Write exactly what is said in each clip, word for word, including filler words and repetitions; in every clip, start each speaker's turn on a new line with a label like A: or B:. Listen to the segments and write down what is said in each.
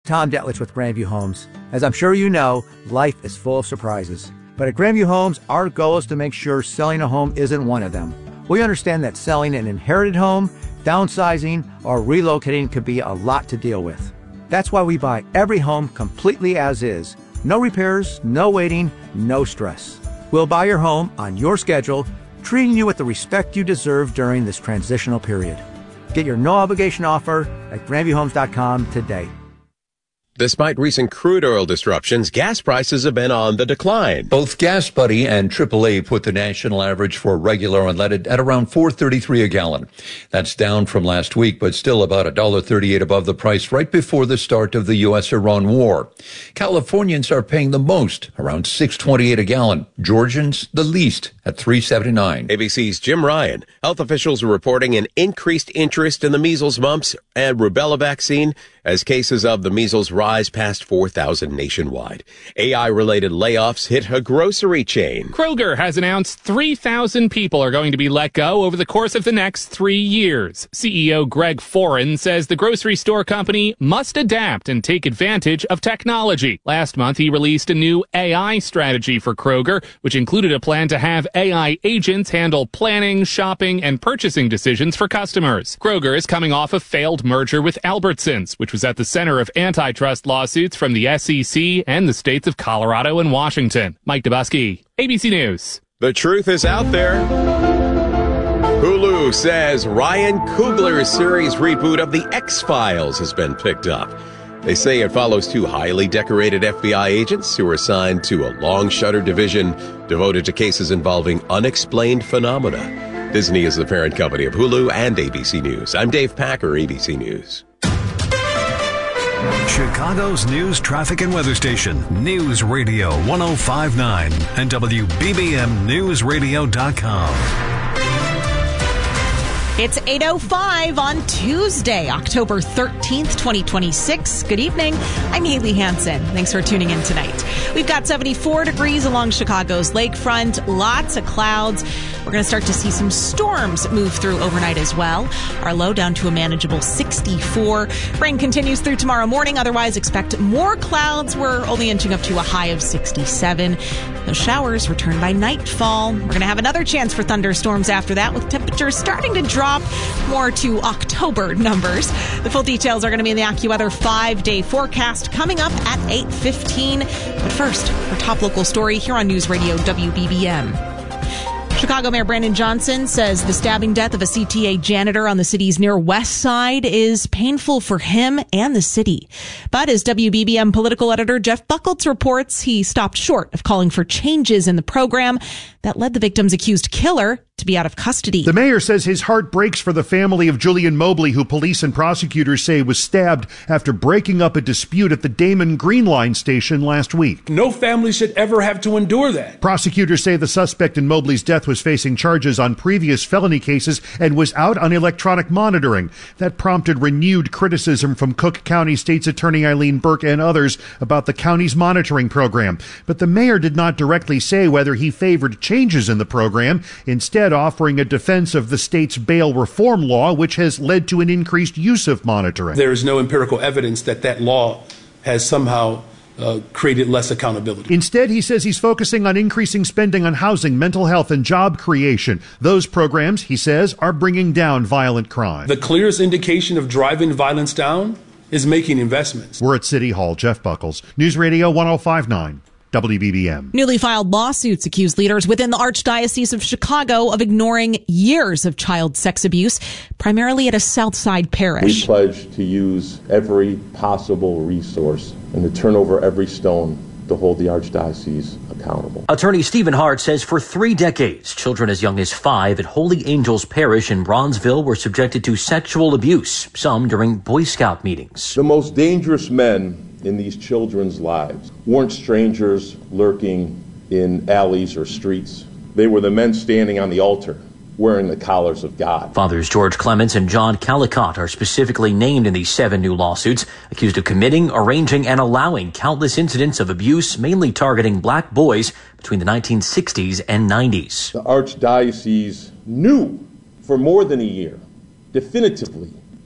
A: Tom Detlich with Grandview Homes. As I'm sure you know, life is full of surprises. But at Grandview Homes, our goal is to make sure selling a home isn't one of them. We understand that selling an inherited home, downsizing, or relocating could be a lot to deal with. That's why we buy every home completely as is. No repairs, no waiting, no stress. We'll buy your home on your schedule, treating you with the respect you deserve during this transitional period. Get your no-obligation offer at grandview homes dot com today.
B: Despite recent crude oil disruptions, gas prices have been on the decline.
C: Both GasBuddy and triple A put the national average for regular unleaded at around four thirty-three a gallon. That's down from last week, but still about one dollar thirty-eight above the price right before the start of the U S Iran war. Californians are paying the most, around six twenty-eight a gallon. Georgians, the least, at three seventy-nine.
B: A B C's Jim Ryan. Health officials are reporting an increased interest in the measles, mumps, and rubella vaccine as cases of the measles rise past four thousand nationwide. A I-related layoffs hit a grocery chain.
D: Kroger has announced three thousand people are going to be let go over the course of the next three years. C E O Greg Foran says the grocery store company must adapt and take advantage of technology. Last month, he released a new A I strategy for Kroger, which included a plan to have A I agents handle planning, shopping, and purchasing decisions for customers. Kroger is coming off a failed merger with Albertsons, which was at the center of antitrust lawsuits from the S E C and the states of Colorado and Washington. Mike Dubusky, A B C News.
B: The truth is out there. Hulu says Ryan Coogler's series reboot of The X-Files has been picked up. They say it follows two highly decorated F B I agents who are assigned to a long-shutter division devoted to cases involving unexplained phenomena. Disney is the parent company of Hulu and A B C News. I'm Dave Packer, A B C News.
E: Chicago's news, traffic, and weather station, News Radio one oh five point nine and W B B M News Radio dot com.
F: It's eight oh five on Tuesday, October thirteenth, twenty twenty-six. Good evening. I'm Haley Hansen. Thanks for tuning in tonight. We've got seventy-four degrees along Chicago's lakefront, lots of clouds. We're going to start to see some storms move through overnight as well. Our low down to a manageable sixty-four. Rain continues through tomorrow morning. Otherwise, expect more clouds. We're only inching up to a high of sixty-seven. Those showers return by nightfall. We're going to have another chance for thunderstorms after that, with temperatures starting to drop more to October numbers. The full details are going to be in the AccuWeather five-day forecast coming up at eight fifteen. But first, our top local story here on News Radio W B B M. Chicago Mayor Brandon Johnson says the stabbing death of a C T A janitor on the city's near west side is painful for him and the city. But as W B B M political editor Jeff Buckles reports, he stopped short of calling for changes in the program that led the victim's accused killer to be out of custody.
G: The mayor says his heart breaks for the family of Julian Mobley, who police and prosecutors say was stabbed after breaking up a dispute at the Damon Green Line station last week.
H: No family should ever have to endure that.
G: Prosecutors say the suspect in Mobley's death was facing charges on previous felony cases and was out on electronic monitoring. That prompted renewed criticism from Cook County State's Attorney Eileen Burke and others about the county's monitoring program. But the mayor did not directly say whether he favored changes in the program, instead offering a defense of the state's bail reform law, which has led to an increased use of monitoring.
H: There is no empirical evidence that that law has somehow uh, created less accountability.
G: Instead, he says he's focusing on increasing spending on housing, mental health, and job creation. Those programs, he says, are bringing down violent crime.
H: The clearest indication of driving violence down is making investments.
G: We're at City Hall. Jeff Buckles, News Radio one oh five point nine. W B B M.
F: Newly filed lawsuits accuse leaders within the Archdiocese of Chicago of ignoring years of child sex abuse, primarily at a Southside parish.
I: We pledge to use every possible resource and to turn over every stone to hold the Archdiocese accountable.
J: Attorney Stephen Hart says for three decades, children as young as five at Holy Angels Parish in Bronzeville were subjected to sexual abuse, some during Boy Scout meetings.
I: The most dangerous men in these children's lives weren't strangers lurking in alleys or streets. They were the men standing on the altar wearing the collars of God.
J: Fathers George Clements and John Calicott are specifically named in these seven new lawsuits, accused of committing, arranging, and allowing countless incidents of abuse, mainly targeting black boys between the nineteen sixties and nineties.
I: The Archdiocese knew for more than a year, definitively,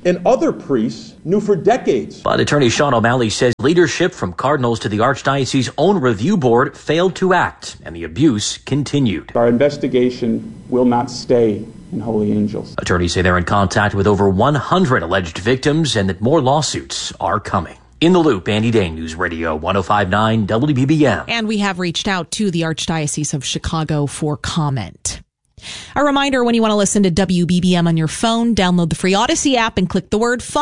I: and other priests knew for decades.
J: But Attorney Sean O'Malley says leadership from cardinals to the Archdiocese's own review board failed to act, and the abuse continued.
K: Our investigation will not stay in Holy Angels.
J: Attorneys say they're in contact with over one hundred alleged victims and that more lawsuits are coming. In the Loop, Andy Dane, News Radio one oh five point nine W B B M.
F: And we have reached out to the Archdiocese of Chicago for comment. A reminder, when you want to listen to W B B M on your phone, download the free Odyssey app and click the word fun.